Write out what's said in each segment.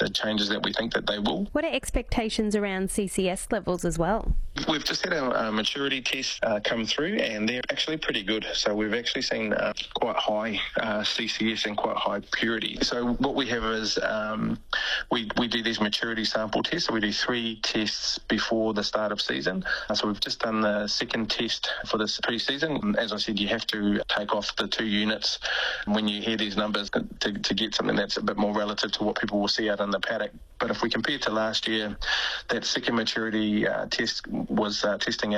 the changes that we think that they will. What are expectations around CCS levels as well? We've just had our maturity tests come through, and they're actually pretty good. So we've actually seen quite high CCS and quite high purity. So what we have is we do these maturity sample tests. So we do 3 tests before the start of season. So we've just done the second test for this pre-season. As I said, you have to take off the 2 units when you hear these numbers to get something that's a bit more relative to what people will see out in the paddock. But if we compare to last year, that second maturity test was testing at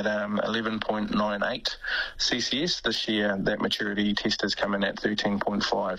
11.98 CCS. This year, that maturity test is coming at 13.5.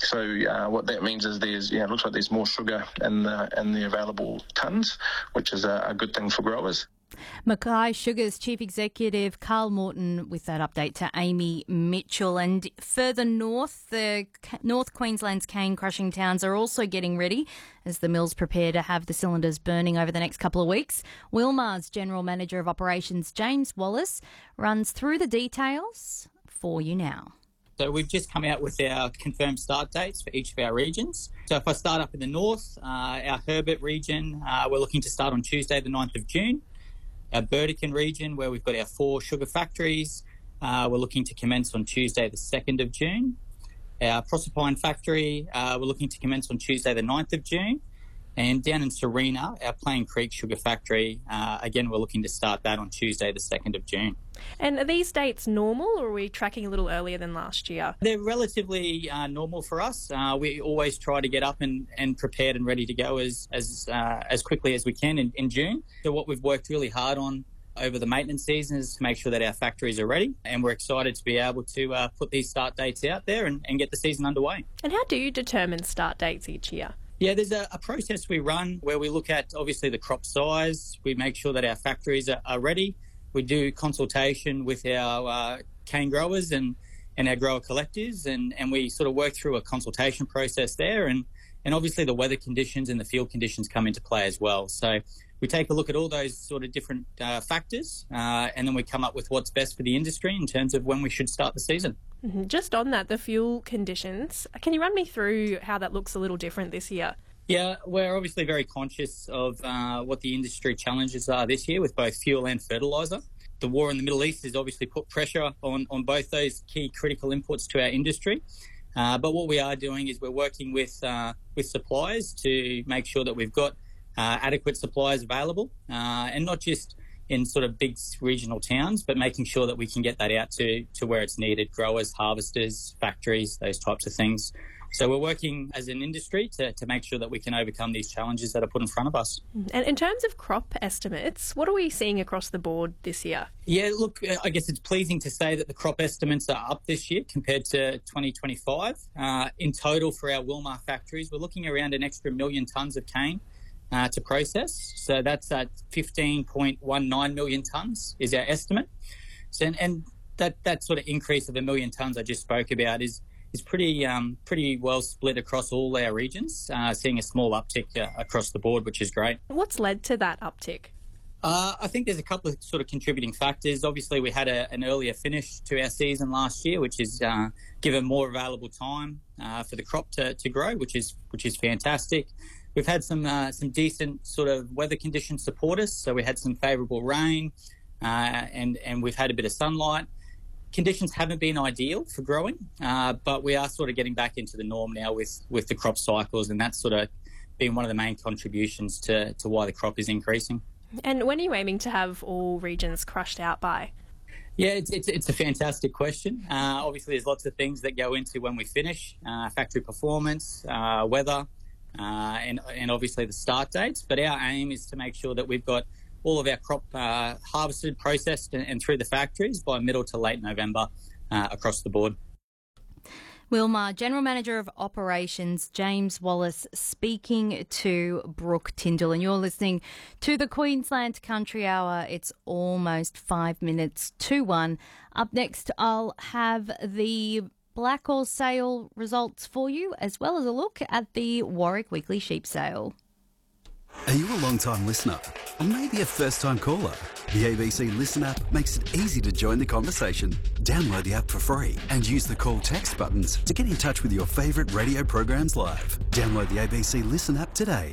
So what that means is it looks like there's more sugar in the available tonnes, which is a good thing for growers. Mackay Sugar's Chief Executive Carl Morton with that update to Amy Mitchell. And further north, the North Queensland's cane crushing towns are also getting ready as the mills prepare to have the cylinders burning over the next couple of weeks. Wilmar's General Manager of Operations James Wallace runs through the details for you now. So we've just come out with our confirmed start dates for each of our regions. So if I start up in the north, our Herbert region, we're looking to start on Tuesday the 9th of June. Our Burdekin region, where we've got our 4 sugar factories, we're looking to commence on Tuesday the 2nd of June. Our Proserpine factory, we're looking to commence on Tuesday the 9th of June. And down in Serena, our Plain Creek sugar factory, again, we're looking to start that on Tuesday the 2nd of June. And are these dates normal, or are we tracking a little earlier than last year? They're relatively normal for us. We always try to get up and prepared and ready to go as quickly as we can in June. So what we've worked really hard on over the maintenance season is to make sure that our factories are ready, and we're excited to be able to put these start dates out there and get the season underway. And how do you determine start dates each year? Yeah, there's a process we run where we look at, obviously, the crop size. We make sure that our factories are ready. We do consultation with our cane growers and our grower collectives, and we sort of work through a consultation process there. And obviously the weather conditions and the field conditions come into play as well. So we take a look at all those sort of different factors, and then we come up with what's best for the industry in terms of when we should start the season. Mm-hmm. Just on that, the fuel conditions, can you run me through how that looks a little different this year? Yeah, we're obviously very conscious of what the industry challenges are this year with both fuel and fertiliser. The war in the Middle East has obviously put pressure on both those key critical inputs to our industry. But what we are doing is we're working with suppliers to make sure that we've got adequate supplies available, and not just in sort of big regional towns, but making sure that we can get that out to where it's needed, growers, harvesters, factories, those types of things. So we're working as an industry to make sure that we can overcome these challenges that are put in front of us. And in terms of crop estimates, what are we seeing across the board this year? Yeah, look, I guess it's pleasing to say that the crop estimates are up this year compared to 2025. In total for our Wilmar factories, we're looking around an extra 1 million tonnes of cane to process. So that's at 15.19 million tonnes is our estimate. So, and that sort of increase of 1 million tonnes I just spoke about is pretty well split across all our regions, seeing a small uptick across the board, which is great. What's led to that uptick? I think there's a couple of sort of contributing factors. Obviously, we had an earlier finish to our season last year, which has given more available time for the crop to grow, which is fantastic. We've had some decent sort of weather conditions support us, so we had some favourable rain, and we've had a bit of sunlight. Conditions haven't been ideal for growing, but we are sort of getting back into the norm now with the crop cycles, and that's sort of been one of the main contributions to why the crop is increasing. And when are you aiming to have all regions crushed out by? Yeah, it's a fantastic question. Obviously, there's lots of things that go into when we finish, factory performance, weather, and obviously the start dates. But our aim is to make sure that we've got all of our crop harvested, processed and through the factories by middle to late November across the board. Wilmar General Manager of Operations James Wallace speaking to Brooke Tyndall, and you're listening to the Queensland Country Hour. It's almost 5 minutes to 1. Up next, I'll have the Blackall sale results for you, as well as a look at the Warwick Weekly Sheep Sale. Are you a long-time listener? Or maybe a first-time caller? The ABC Listen app makes it easy to join the conversation. Download the app for free and use the call text buttons to get in touch with your favourite radio programs live. Download the ABC Listen app today.